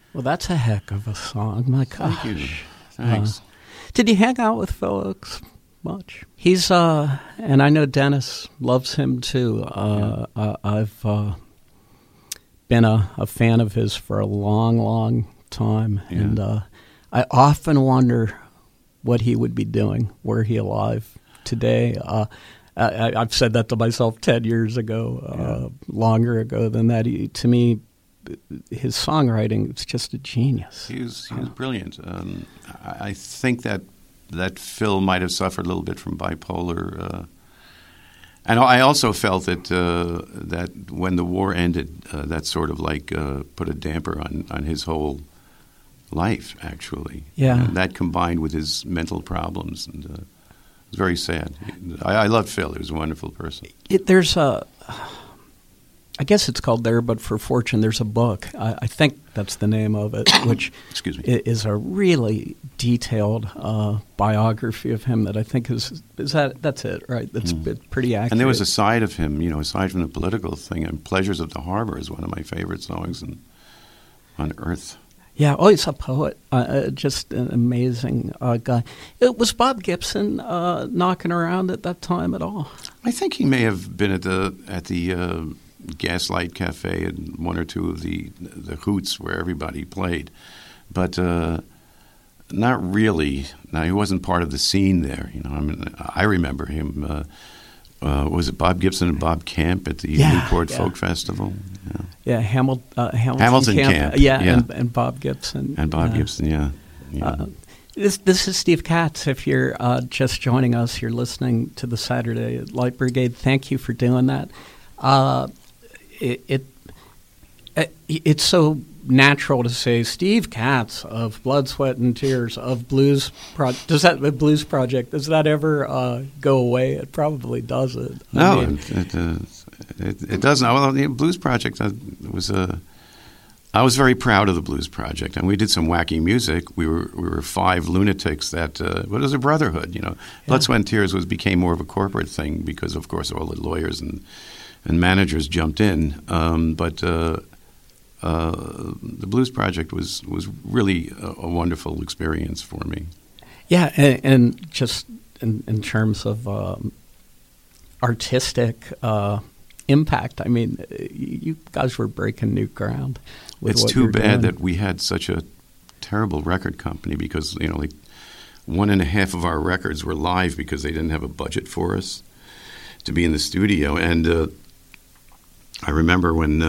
Well, that's a heck of a song. My gosh. Thank you. Thanks. Did you hang out with Felix much? He's, and I know Dennis loves him too. I've been a fan of his for a long, long time. Yeah. And I often wonder what he would be doing were he alive today. I've said that to myself 10 years ago, longer ago than that. To me, his songwriting is just a genius. He was brilliant. I think that Phil might have suffered a little bit from bipolar. And I also felt that when the war ended, that sort of like put a damper on his whole life, actually. Yeah. And that combined with his mental problems, and it was very sad. I loved Phil. He was a wonderful person. There's I guess it's called There But For Fortune. There's a book. I think that's the name of it, which Excuse me. is a really detailed biography of him that I think that's it, right? That's pretty accurate. And there was a side of him, aside from the political thing, and Pleasures of the Harbor is one of my favorite songs on earth. Yeah, he's a poet, just an amazing guy. Was Bob Gibson knocking around at that time at all? I think he may have been at the Gaslight Cafe and one or two of the hoots where everybody played, but not really. Now, he wasn't part of the scene there. I remember him. Was it Bob Gibson and Bob Camp at the Newport Folk Festival? Yeah, Hamilton Camp. And Bob Gibson. And Bob Gibson, yeah. This is Steve Katz. If you're just joining us, you're listening to the Saturday Light Brigade. Thank you for doing that. It's so natural to say Steve Katz of Blood, Sweat, and Tears of Blues Project. Does that ever go away? It probably doesn't. No, it doesn't. Well, the Blues Project I was very proud of the Blues Project, and we did some wacky music. We were five lunatics that it was a brotherhood. Blood, Sweat, and Tears became more of a corporate thing because, of course, all the lawyers and managers jumped in. But the Blues Project was really a wonderful experience for me. Yeah, and just in terms of artistic impact, I mean, you guys were breaking new ground. It's too bad that we had such a terrible record company because, like 1.5 of our records were live because they didn't have a budget for us to be in the studio. And I remember when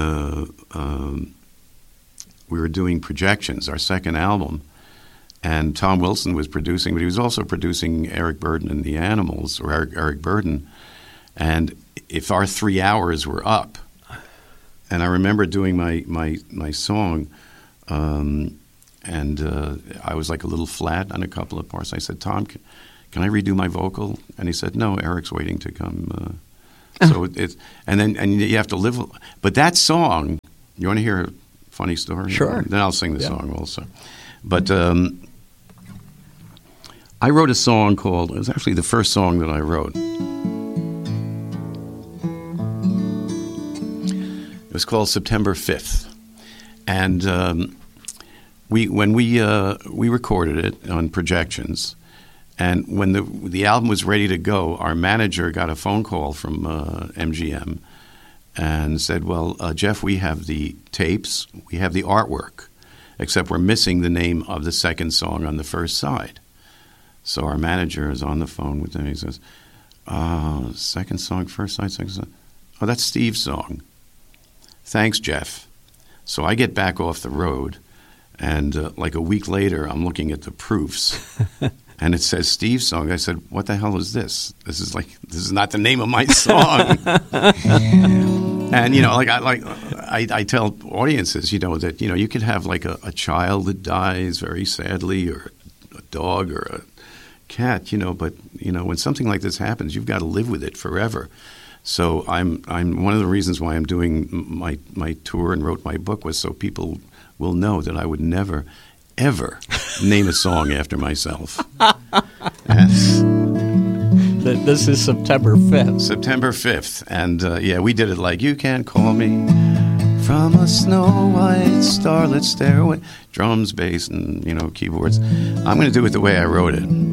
we were doing Projections, our second album, and Tom Wilson was producing, but he was also producing Eric Burdon and the Animals, or Eric Burdon. And if our 3 hours were up, and I remember doing my song, and I was like a little flat on a couple of parts. I said, Tom, can I redo my vocal? And he said, no, Eric's waiting to come. So and you have to live. But that song, you want to hear a funny story? Sure. Then I'll sing the song also. But I wrote a song called, it was actually the first song that I wrote. It was called September 5th. And when we recorded it on Projections, and when the album was ready to go, our manager got a phone call from MGM and said, well, Jeff, we have the tapes, we have the artwork, except we're missing the name of the second song on the first side. So our manager is on the phone with him. He says, second song, first side, second song. Oh, that's Steve's song. Thanks, Jeff. So I get back off the road, and like a week later, I'm looking at the proofs, and it says Steve's song. I said, what the hell is this? This is not the name of my song. And, I tell audiences, that, you could have like a child that dies very sadly, or a dog or a cat, but, when something like this happens, you've got to live with it forever. So I'm one of the reasons why I'm doing my tour and wrote my book was so people will know that I would never, ever name a song after myself. Yes. This is September 5th. September 5th. And, we did it like, you can't call me from a snow-white starlit stairway. Drums, bass, and, keyboards. I'm going to do it the way I wrote it.